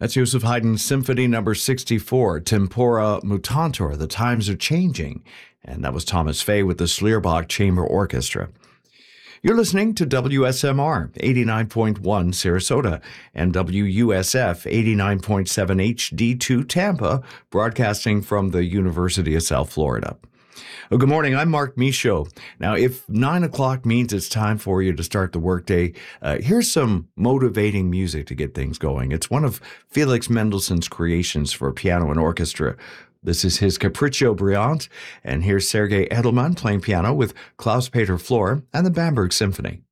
That's Joseph Haydn's Symphony Number 64, Tempora Mutantur, The Times Are Changing. And that was Thomas Fay with the Schlierbach Chamber Orchestra. You're listening to WSMR 89.1 Sarasota and WUSF 89.7 HD2 Tampa, broadcasting from the University of South Florida. Well, good morning. I'm Mark Michaud. Now, if 9 o'clock means it's time for you to start the workday, here's some motivating music to get things going. It's one of Felix Mendelssohn's creations for piano and orchestra. This is his Capriccio Brilliant, and here's Sergei Edelman playing piano with Klaus-Peter Flor and the Bamberg Symphony.